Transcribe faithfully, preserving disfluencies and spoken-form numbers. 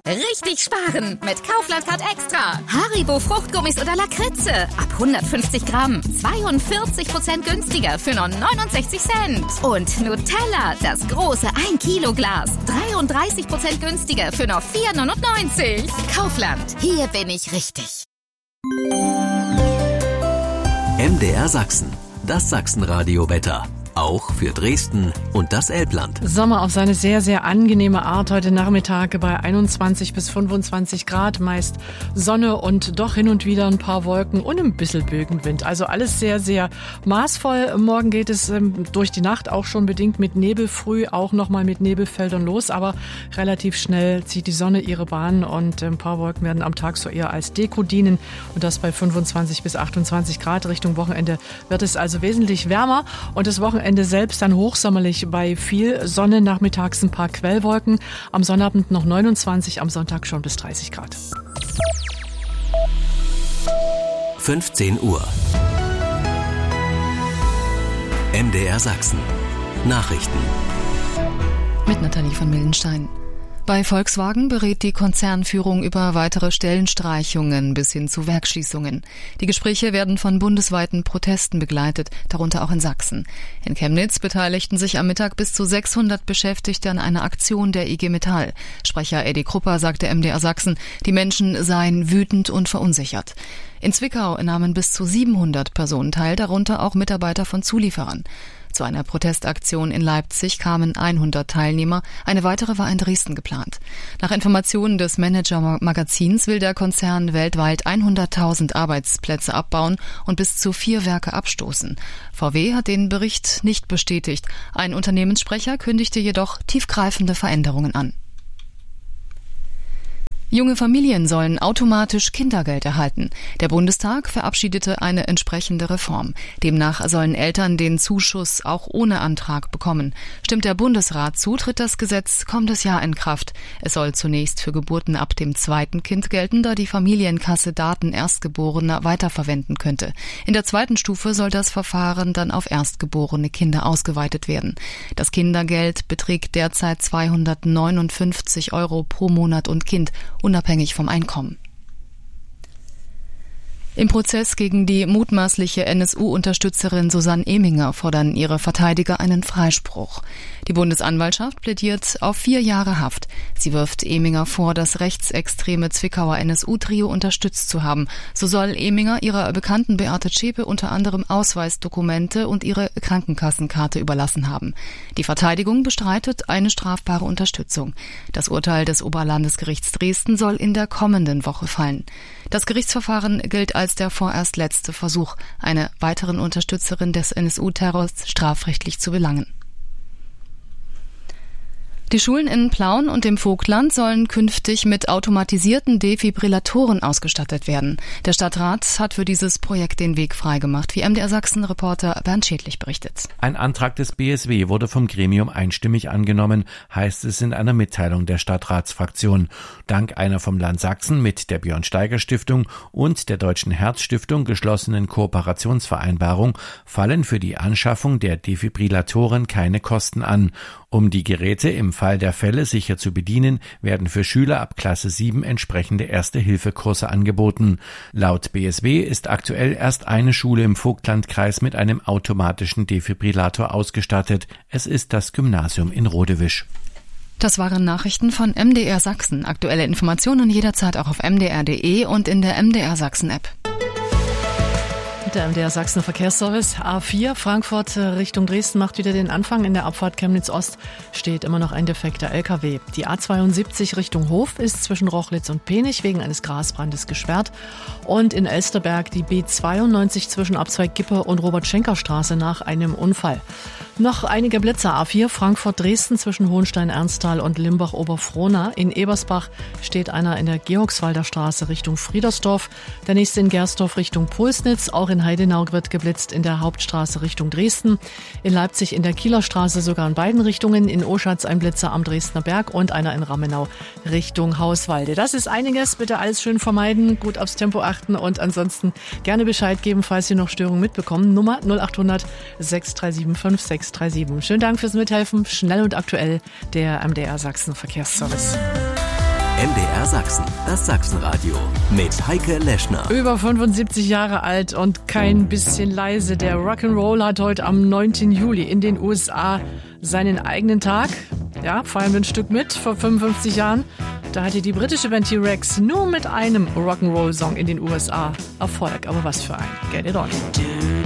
Richtig sparen mit Kaufland Card Extra. Haribo Fruchtgummis oder Lakritze. Ab hundertfünfzig Gramm. zweiundvierzig Prozent günstiger für nur neunundsechzig Cent. Und Nutella, das große ein Kilo Glas. dreiunddreißig Prozent günstiger für nur vier neunundneunzig. Kaufland, hier bin ich richtig. M D R Sachsen, das Sachsenradio-Wetter. Auch für Dresden und das Elbland. Sommer auf seine sehr, sehr angenehme Art. Heute Nachmittag bei einundzwanzig bis fünfundzwanzig Grad. Meist Sonne und doch hin und wieder ein paar Wolken und ein bisschen Bögenwind. Also alles sehr, sehr maßvoll. Morgen geht es ähm, durch die Nacht auch schon bedingt mit Nebel. Früh auch nochmal mit Nebelfeldern los. Aber relativ schnell zieht die Sonne ihre Bahn und ein paar Wolken werden am Tag so eher als Deko dienen. Und das bei fünfundzwanzig bis achtundzwanzig Grad. Richtung Wochenende wird es also wesentlich wärmer. Und das Wochenende Ende selbst dann hochsommerlich bei viel Sonne, nachmittags ein paar Quellwolken. Am Sonnabend noch neunundzwanzig, am Sonntag schon bis dreißig Grad. fünfzehn Uhr. M D R Sachsen. Nachrichten. Mit Nathalie von Mildenstein. Bei Volkswagen berät die Konzernführung über weitere Stellenstreichungen bis hin zu Werksschließungen. Die Gespräche werden von bundesweiten Protesten begleitet, darunter auch in Sachsen. In Chemnitz beteiligten sich am Mittag bis zu sechshundert Beschäftigte an einer Aktion der I G Metall. Sprecher Eddie Krupper sagte M D R Sachsen, die Menschen seien wütend und verunsichert. In Zwickau nahmen bis zu siebenhundert Personen teil, darunter auch Mitarbeiter von Zulieferern. Zu einer Protestaktion in Leipzig kamen hundert Teilnehmer, eine weitere war in Dresden geplant. Nach Informationen des Manager-Magazins will der Konzern weltweit hunderttausend Arbeitsplätze abbauen und bis zu vier Werke abstoßen. V W hat den Bericht nicht bestätigt. Ein Unternehmenssprecher kündigte jedoch tiefgreifende Veränderungen an. Junge Familien sollen automatisch Kindergeld erhalten. Der Bundestag verabschiedete eine entsprechende Reform. Demnach sollen Eltern den Zuschuss auch ohne Antrag bekommen. Stimmt der Bundesrat zu, tritt das Gesetz kommendes Jahr in Kraft. Es soll zunächst für Geburten ab dem zweiten Kind gelten, da die Familienkasse Daten Erstgeborener weiterverwenden könnte. In der zweiten Stufe soll das Verfahren dann auf erstgeborene Kinder ausgeweitet werden. Das Kindergeld beträgt derzeit zweihundertneunundfünfzig Euro pro Monat und Kind, unabhängig vom Einkommen. Im Prozess gegen die mutmaßliche N S U-Unterstützerin Susanne Eminger fordern ihre Verteidiger einen Freispruch. Die Bundesanwaltschaft plädiert auf vier Jahre Haft. Sie wirft Eminger vor, das rechtsextreme Zwickauer N S U-Trio unterstützt zu haben. So soll Eminger ihrer Bekannten Beate Zschäpe unter anderem Ausweisdokumente und ihre Krankenkassenkarte überlassen haben. Die Verteidigung bestreitet eine strafbare Unterstützung. Das Urteil des Oberlandesgerichts Dresden soll in der kommenden Woche fallen. Das Gerichtsverfahren gilt als der vorerst letzte Versuch, eine weiteren Unterstützerin des N S U-Terrors strafrechtlich zu belangen. Die Schulen in Plauen und im Vogtland sollen künftig mit automatisierten Defibrillatoren ausgestattet werden. Der Stadtrat hat für dieses Projekt den Weg freigemacht, wie M D R Sachsen-Reporter Bernd Schädlich berichtet. Ein Antrag des B S W wurde vom Gremium einstimmig angenommen, heißt es in einer Mitteilung der Stadtratsfraktion. Dank einer vom Land Sachsen mit der Björn-Steiger-Stiftung und der Deutschen Herzstiftung geschlossenen Kooperationsvereinbarung fallen für die Anschaffung der Defibrillatoren keine Kosten an. Um die Geräte im Fall der Fälle sicher zu bedienen, werden für Schüler ab Klasse sieben entsprechende Erste-Hilfe-Kurse angeboten. Laut B S W ist aktuell erst eine Schule im Vogtlandkreis mit einem automatischen Defibrillator ausgestattet. Es ist das Gymnasium in Rodewisch. Das waren Nachrichten von M D R Sachsen. Aktuelle Informationen jederzeit auch auf m d r punkt d e und in der M D R Sachsen App. Der M D R Sachsen Verkehrsservice A vier Frankfurt Richtung Dresden macht wieder den Anfang. In der Abfahrt Chemnitz Ost steht immer noch ein defekter L K W. Die A zweiundsiebzig Richtung Hof ist zwischen Rochlitz und Penich wegen eines Grasbrandes gesperrt. Und in Elsterberg die B zweiundneunzig zwischen Abzweig Gippe und Robert-Schenker-Straße nach einem Unfall. Noch einige Blitzer. A vier Frankfurt-Dresden zwischen Hohenstein-Ernsthal und Limbach-Oberfrohna. In Ebersbach steht einer in der Georgswalder Straße Richtung Friedersdorf. Der nächste in Gersdorf Richtung Pulsnitz. Auch in Heidenau wird geblitzt in der Hauptstraße Richtung Dresden. In Leipzig in der Kieler Straße sogar in beiden Richtungen. In Oschatz ein Blitzer am Dresdner Berg und einer in Ramenau Richtung Hauswalde. Das ist einiges. Bitte alles schön vermeiden, gut aufs Tempo achten und ansonsten gerne Bescheid geben, falls Sie noch Störungen mitbekommen. Nummer null acht hundert sechs drei sieben fünf sechs drei sieben. Schönen Dank fürs Mithelfen. Schnell und aktuell der M D R Sachsen Verkehrsservice. M D R Sachsen, das Sachsenradio mit Heike Leschner. Über fünfundsiebzig Jahre alt und kein bisschen leise. Der Rock'n'Roll hat heute am neunten Juli in den U S A seinen eigenen Tag. Ja, feiern wir ein Stück mit. Vor fünfundfünfzig Jahren, da hatte die britische Band T-Rex nur mit einem Rock'n'Roll-Song in den U S A Erfolg. Aber was für ein. Get it on.